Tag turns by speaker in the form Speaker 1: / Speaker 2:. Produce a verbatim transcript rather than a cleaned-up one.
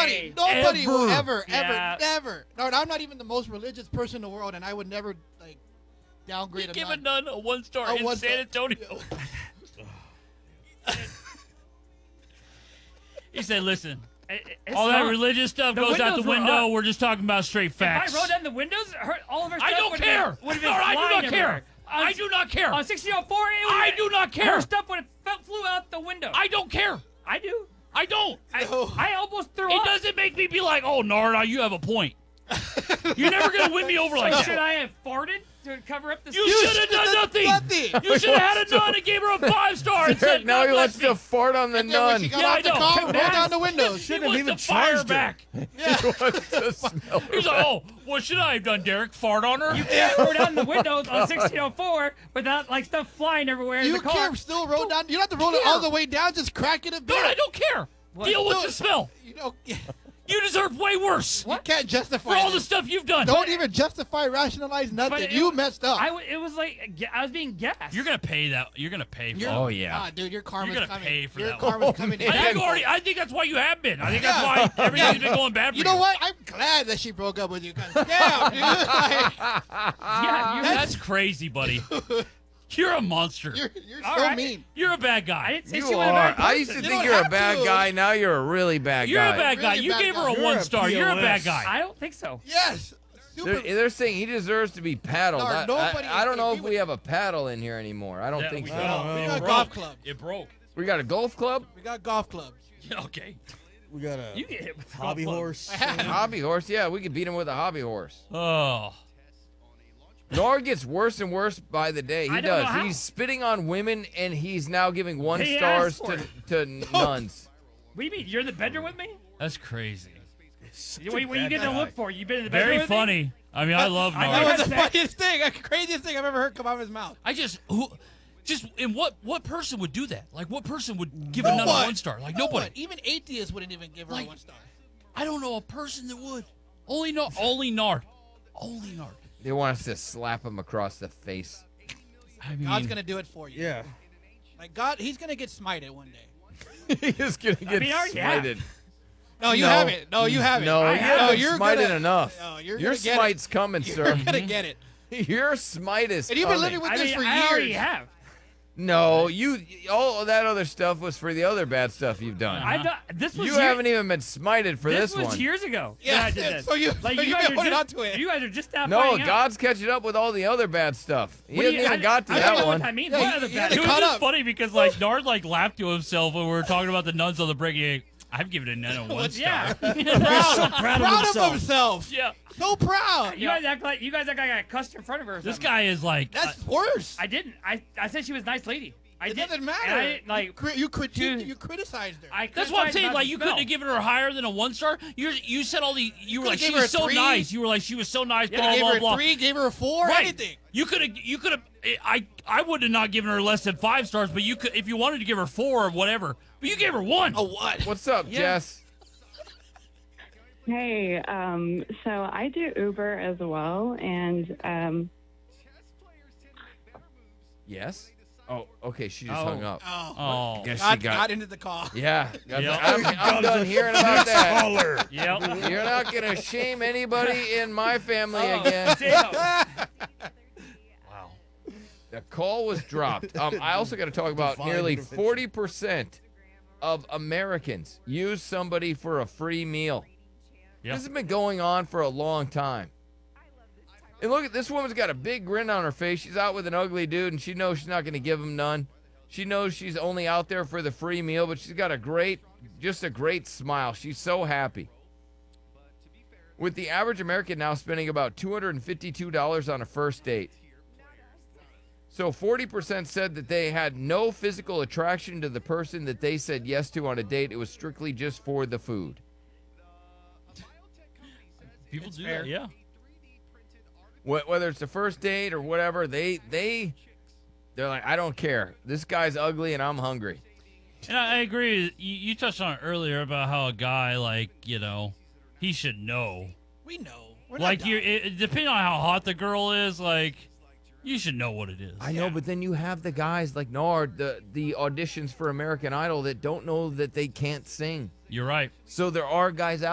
Speaker 1: Nobody, nobody
Speaker 2: Ever.
Speaker 1: will ever,
Speaker 2: Yeah.
Speaker 1: ever, never. No, and I'm not even the most religious person in the world, and I would never like downgrade
Speaker 3: You
Speaker 1: a
Speaker 3: give
Speaker 1: nun.
Speaker 3: a nun a one star
Speaker 1: A
Speaker 3: in
Speaker 1: one
Speaker 3: San
Speaker 1: star.
Speaker 3: Antonio. He said, "Listen,
Speaker 2: It- it's
Speaker 3: all that
Speaker 2: not.
Speaker 3: religious stuff
Speaker 2: The
Speaker 3: goes out the
Speaker 2: windows were
Speaker 3: window.
Speaker 2: up.
Speaker 3: We're just talking about straight facts."
Speaker 2: If I rolled down the windows, her, all of her
Speaker 3: I
Speaker 2: stuff
Speaker 3: don't
Speaker 2: would
Speaker 3: care.
Speaker 2: have been, would have been
Speaker 3: No, I do
Speaker 2: flying
Speaker 3: not care.
Speaker 2: everywhere.
Speaker 3: I do not care.
Speaker 2: On sixteen oh four, it
Speaker 3: I
Speaker 2: would've-
Speaker 3: do not care.
Speaker 2: Her stuff would have flew out the window.
Speaker 3: I don't care.
Speaker 2: I do.
Speaker 3: I don't.
Speaker 2: I,
Speaker 1: No.
Speaker 2: I almost threw
Speaker 3: It
Speaker 2: up.
Speaker 3: doesn't make me be like, "Oh, Narda, you have a point." You're never gonna win me over like
Speaker 2: So
Speaker 3: that.
Speaker 2: should I have farted to cover up the
Speaker 3: You
Speaker 2: stuff?
Speaker 3: should have done
Speaker 1: done
Speaker 3: nothing.
Speaker 1: nothing.
Speaker 3: You should have had a nun and gave her a five star and said,
Speaker 4: now
Speaker 3: "God
Speaker 4: he
Speaker 3: bless
Speaker 4: wants
Speaker 3: me."
Speaker 4: to fart on the
Speaker 1: And then when
Speaker 4: nun.
Speaker 1: she got
Speaker 3: Yeah,
Speaker 1: off
Speaker 3: I
Speaker 1: the
Speaker 3: know.
Speaker 1: car,
Speaker 2: Come
Speaker 1: roll
Speaker 2: back.
Speaker 1: down the windows.
Speaker 3: He
Speaker 5: Shouldn't have
Speaker 3: wants
Speaker 5: even
Speaker 3: the fire
Speaker 5: charged her.
Speaker 3: back.
Speaker 1: Yeah.
Speaker 4: He wants to smell her.
Speaker 3: He's like, "Oh, what should I have done, Derek? Fart on her?"
Speaker 2: You can't roll down the windows on sixteen oh four without like stuff flying everywhere in
Speaker 1: You
Speaker 2: the car.
Speaker 1: can't still roll down. You don't have to roll it all the way down. Just crack it a bit.
Speaker 3: Dude, I don't care.
Speaker 2: What?
Speaker 3: Deal with
Speaker 1: No.
Speaker 3: the smell.
Speaker 1: You know, you
Speaker 3: You deserve way worse
Speaker 1: can't justify
Speaker 3: for all the
Speaker 1: this.
Speaker 3: stuff you've done.
Speaker 1: Don't even justify, rationalize nothing.
Speaker 2: it-
Speaker 1: You messed up.
Speaker 2: I w- it was like I was being gassed.
Speaker 3: You're gonna pay that. You're gonna pay for
Speaker 1: You're-
Speaker 3: that.
Speaker 4: Oh, yeah.
Speaker 1: Ah, dude, your karma's
Speaker 3: You're gonna
Speaker 1: coming.
Speaker 3: pay for
Speaker 1: your
Speaker 3: that one.
Speaker 1: karma's coming in.
Speaker 3: I think, already, I think that's why you have been. I think that's why everything's been going bad for
Speaker 1: You
Speaker 3: you.
Speaker 1: know what? I'm glad that she broke up with you. 'Cause damn, dude. Like,
Speaker 2: yeah, you
Speaker 3: That's crazy, buddy. You're a monster.
Speaker 1: you're you're
Speaker 2: All
Speaker 1: so
Speaker 2: right.
Speaker 1: mean.
Speaker 3: You're a bad
Speaker 2: I
Speaker 3: guy.
Speaker 2: didn't say
Speaker 4: You
Speaker 2: she was a bad
Speaker 4: are. I used to
Speaker 2: person.
Speaker 1: You
Speaker 4: think
Speaker 1: don't
Speaker 4: you're a
Speaker 1: have
Speaker 4: bad
Speaker 1: to.
Speaker 4: guy. Now you're a really bad
Speaker 3: You're
Speaker 4: guy.
Speaker 3: a bad guy.
Speaker 1: Really
Speaker 3: You
Speaker 1: bad
Speaker 3: gave her
Speaker 1: guy.
Speaker 3: a
Speaker 5: You're
Speaker 3: one
Speaker 5: a
Speaker 3: star. You're a bad
Speaker 5: P O S.
Speaker 3: guy.
Speaker 2: I don't think so.
Speaker 1: Yes. Super.
Speaker 4: They're, they're saying he deserves to be paddled.
Speaker 1: No,
Speaker 4: I, I-
Speaker 1: nobody-
Speaker 4: I don't know
Speaker 1: if
Speaker 4: if
Speaker 1: he
Speaker 4: we
Speaker 1: would-
Speaker 4: have a paddle in here anymore. I don't
Speaker 3: Yeah,
Speaker 4: think
Speaker 3: we
Speaker 4: so.
Speaker 3: got-
Speaker 5: Oh,
Speaker 1: we
Speaker 5: it
Speaker 1: got
Speaker 3: broke.
Speaker 1: golf clubs.
Speaker 3: It broke.
Speaker 4: We got a golf club,
Speaker 1: We got golf clubs.
Speaker 3: Yeah, okay.
Speaker 5: We got a
Speaker 2: You get hit with the
Speaker 5: hobby
Speaker 2: golf club.
Speaker 5: horse.
Speaker 4: hobby horse. Yeah, we could beat him with a hobby horse.
Speaker 3: Oh.
Speaker 4: Nor gets worse and worse by the day. He
Speaker 2: I don't
Speaker 4: does.
Speaker 2: know how.
Speaker 4: He's spitting on women, and he's now giving one
Speaker 2: He
Speaker 4: stars
Speaker 2: asked for
Speaker 4: to, to nuns.
Speaker 2: What do you mean? You're in the bedroom with me?
Speaker 3: That's crazy.
Speaker 2: What, what are you getting to
Speaker 5: guy.
Speaker 2: look for? You been in the bedroom
Speaker 3: Very
Speaker 2: with me?
Speaker 3: funny. I mean, I love
Speaker 2: I
Speaker 1: That
Speaker 2: know
Speaker 3: Nard.
Speaker 1: was the
Speaker 2: that's next.
Speaker 1: funniest thing, the craziest thing I've ever heard come out of his mouth.
Speaker 3: I just who, just in what what person would do that? Like, what person would give
Speaker 1: No
Speaker 3: another
Speaker 1: one.
Speaker 3: one star? Like
Speaker 1: No
Speaker 3: nobody.
Speaker 1: one. Even atheists wouldn't even give her
Speaker 3: Like-
Speaker 1: a one star.
Speaker 3: I don't know a person that would. Only no, only Nard. Only Nard.
Speaker 4: They want us to slap him across the face.
Speaker 3: I mean,
Speaker 1: God's gonna do it for you.
Speaker 5: Yeah.
Speaker 1: Like God, he's gonna get smited one day.
Speaker 4: He's gonna get
Speaker 2: mean, I already have.
Speaker 4: smited.
Speaker 1: No, you
Speaker 4: No.
Speaker 1: haven't. No, you haven't.
Speaker 4: No,
Speaker 2: I
Speaker 4: you
Speaker 2: have.
Speaker 1: No,
Speaker 4: haven't
Speaker 1: you're
Speaker 4: smited
Speaker 1: gonna-
Speaker 4: enough.
Speaker 1: No, you're
Speaker 4: Your
Speaker 1: gonna get
Speaker 4: smite's coming,
Speaker 1: You're
Speaker 4: sir.
Speaker 1: gonna get it.
Speaker 4: Your smite is
Speaker 1: And you've been
Speaker 4: coming.
Speaker 1: living with
Speaker 2: I
Speaker 1: this
Speaker 2: mean,
Speaker 1: for
Speaker 2: I
Speaker 1: years.
Speaker 2: already have.
Speaker 4: No, you. All of that other stuff was for the other bad stuff you've done.
Speaker 2: I thought this was
Speaker 4: You
Speaker 2: year-
Speaker 4: haven't even been smited for
Speaker 2: this
Speaker 4: this,
Speaker 2: was
Speaker 4: one.
Speaker 2: years ago.
Speaker 1: Yeah,
Speaker 2: that I did this.
Speaker 1: so you-
Speaker 2: like
Speaker 1: so
Speaker 2: you
Speaker 1: you've
Speaker 2: guys
Speaker 1: been
Speaker 2: are
Speaker 1: holding
Speaker 2: just,
Speaker 1: on to it.
Speaker 2: You guys are just now
Speaker 4: No,
Speaker 2: finding out.
Speaker 4: God's catching up with all the other bad stuff. He
Speaker 2: What do
Speaker 4: hasn't
Speaker 2: you-
Speaker 4: even
Speaker 2: I-
Speaker 4: got to
Speaker 2: I don't
Speaker 4: that
Speaker 2: know
Speaker 4: one.
Speaker 2: What I mean,
Speaker 1: Yeah,
Speaker 2: what
Speaker 1: you-
Speaker 2: other
Speaker 1: you
Speaker 2: bad?
Speaker 1: gotta
Speaker 3: it was
Speaker 1: caught
Speaker 3: just
Speaker 1: up.
Speaker 3: funny because like Nard like laughed to himself when we were talking about the nuns on the break. He, I've given a nun a one star.
Speaker 2: Yeah.
Speaker 1: Proud,
Speaker 5: so proud of himself.
Speaker 1: himself.
Speaker 3: Yeah.
Speaker 1: So proud.
Speaker 2: You guys act like you guys act like I cussed in front of her. Or
Speaker 3: This
Speaker 2: something.
Speaker 3: guy is like.
Speaker 1: That's worse.
Speaker 2: I didn't. I I said she was a nice lady. I
Speaker 1: It
Speaker 2: did.
Speaker 1: doesn't matter.
Speaker 2: And I didn't, like
Speaker 1: you, cri- you critiqued.
Speaker 2: Dude.
Speaker 1: You criticized her.
Speaker 2: I.
Speaker 3: That's what I'm
Speaker 2: criticized
Speaker 3: saying.
Speaker 2: about
Speaker 3: Like
Speaker 2: the
Speaker 3: you couldn't
Speaker 2: smell.
Speaker 3: have given her higher than a one star. You you said all the you were
Speaker 1: Could've
Speaker 3: like
Speaker 1: gave
Speaker 3: she
Speaker 1: her
Speaker 3: was
Speaker 1: a
Speaker 3: so
Speaker 1: three.
Speaker 3: nice. You were like she was so nice.
Speaker 1: Yeah,
Speaker 3: blah
Speaker 1: gave
Speaker 3: blah
Speaker 1: her a
Speaker 3: blah.
Speaker 1: three, gave her a four,
Speaker 3: Right.
Speaker 1: anything.
Speaker 3: You could have. You could have. I I would have not given her less than five stars, but you could if you wanted to give her four or whatever. But you gave her one.
Speaker 1: A what?
Speaker 4: What's up,
Speaker 2: Yeah.
Speaker 4: Jess?
Speaker 6: Hey, um, so I do Uber as well, and um,
Speaker 4: Yes. Oh, okay. She just
Speaker 3: Oh.
Speaker 4: hung up.
Speaker 1: Oh,
Speaker 3: Oh.
Speaker 4: Guess she
Speaker 1: God,
Speaker 4: got.
Speaker 1: got into the call.
Speaker 4: Yeah. got
Speaker 3: Yep.
Speaker 4: the- I'm, I'm done hearing about that.
Speaker 5: Caller.
Speaker 3: Yep.
Speaker 4: You're not gonna shame anybody in my family
Speaker 2: Oh,
Speaker 4: again.
Speaker 2: damn.
Speaker 3: Wow.
Speaker 4: The call was dropped. Um, I also got to talk about
Speaker 5: Divine
Speaker 4: nearly
Speaker 5: intervention.
Speaker 4: forty percent of Americans use somebody for a free meal.
Speaker 3: Yep.
Speaker 4: This has been going on for a long time. And look at this woman's got a big grin on her face. She's out with an ugly dude, and she knows she's not going to give him none. She knows she's only out there for the free meal, but she's got a great, just a great smile. She's so happy. With the average American now spending about two hundred fifty-two dollars on a first date. So forty percent said that they had no physical attraction to the person that they said yes to on a date. It was strictly just for the food.
Speaker 3: People
Speaker 1: It's
Speaker 3: do
Speaker 1: fair.
Speaker 3: that. Yeah.
Speaker 4: Wh- Whether it's the first date or whatever, they they they're like, I don't care. This guy's ugly and I'm hungry.
Speaker 3: And I, I agree. You, you touched on it earlier about how a guy like you know he should know.
Speaker 1: We know. We're
Speaker 3: Like
Speaker 1: not
Speaker 3: you,
Speaker 1: dumb.
Speaker 3: it, it- depending on how hot the girl is, like you should know what it is.
Speaker 4: I know, but then you have the guys like Nard, the the auditions for American Idol that don't know that they can't sing.
Speaker 3: You're right.
Speaker 4: So there are guys out